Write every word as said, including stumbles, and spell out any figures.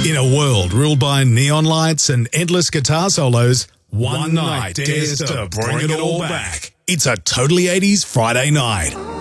In a world ruled by neon lights and endless guitar solos, one night dares to bring it all back. It's a Totally eighties Friday night.